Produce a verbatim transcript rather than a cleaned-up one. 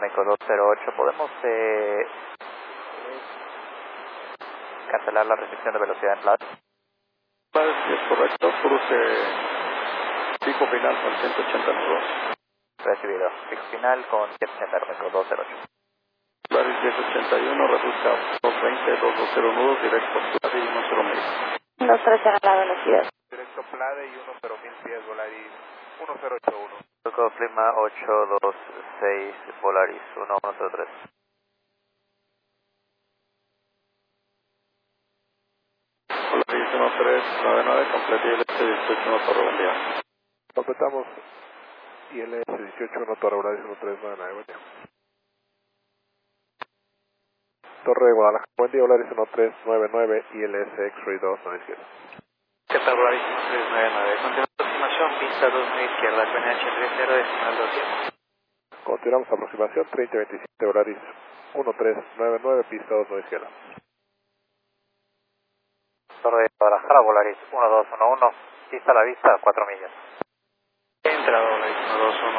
Meco dos cero ocho, ¿podemos eh, cancelar la restricción de velocidad en Plaza? Sí, es correcto, cruce pico final con ciento ochenta nudos. Recibido. Pico final con ciento ochenta, Meco dos cero ocho. Polaris diez ochenta y uno, reduzca doscientos veinte, doscientos veinte nudos, directo Plade y uno cero mil. Nos trachan a la velocidad. Directo Plade y uno cero mil pies, Volaris uno cero ocho uno. Meco Lima ocho dos seis, Volaris uno uno cero tres. Polaris uno tres nueve nueve, complete I L S dieciocho uno Torre, buen día. Completamos I L S dieciocho uno Torre, Volaris uno tres nueve nueve, buen día. Torre de Guadalajara, buen día, Volaris uno tres nueve nueve, I L S X-Ray dos, no izquierda. ¿Qué tal, Volaris uno tres nueve nueve? Continúa aproximación, pista dos nueve izquierda, P N H tres cero, decimal doscientos. Continuamos aproximación, treinta veintisiete, Volaris uno tres nueve nueve, pista dos nueve izquierda. Torre de Guadalajara, Volaris uno dos uno uno, pista a la vista, cuatro millas. Entrada Volaris uno dos uno.